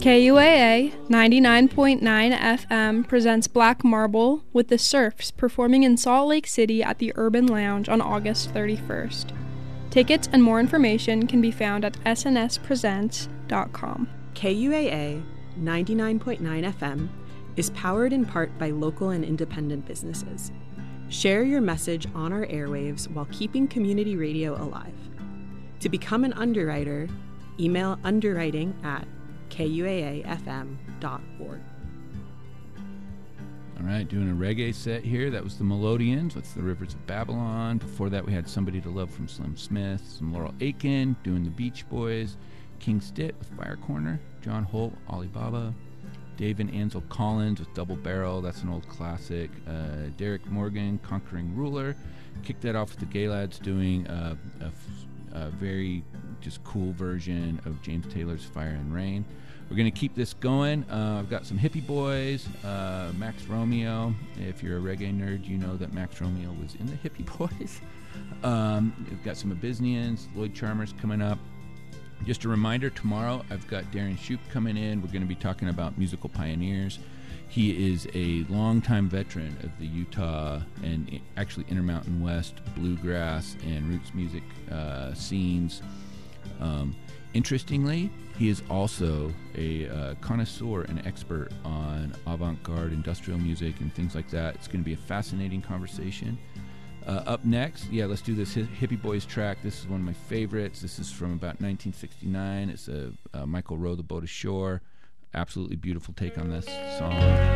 KUAA 99.9 FM presents Black Marble with the Surfs performing in Salt Lake City at the Urban Lounge on August 31st. Tickets and more information can be found at snspresents.com. KUAA 99.9 FM is powered in part by local and independent businesses. Share your message on our airwaves while keeping community radio alive. To become an underwriter, email underwriting@kuaafm.org. All right, doing a reggae set here. That was the Melodians with The Rivers of Babylon. Before that, we had Somebody to Love from Slim Smith, some Laurel Aitken doing the Beach Boys, King Stitt with Fire Corner, John Holt, Alibaba, Dave and Ansel Collins with Double Barrel. That's an old classic. Derek Morgan, Conquering Ruler. Kicked that off with the Gay Lads doing a very just cool version of James Taylor's Fire and Rain. We're going to keep this going. I've got some Hippie Boys, Max Romeo. If you're a reggae nerd, you know that Max Romeo was in the Hippie Boys. We've got some Abyssinians, Lloyd Charmers coming up. Just a reminder, tomorrow I've got Darren Shoup coming in. We're going to be talking about musical pioneers. He is a longtime veteran of the Utah and actually Intermountain West bluegrass and roots music scenes. Interestingly, he is also a connoisseur and expert on avant-garde industrial music and things like that. It's going to be a fascinating conversation. Up next, let's do this Hippie Boys track. This is one of my favorites. This is from about 1969. It's a Michael Rowe, The Boat Ashore. Absolutely beautiful take on this song.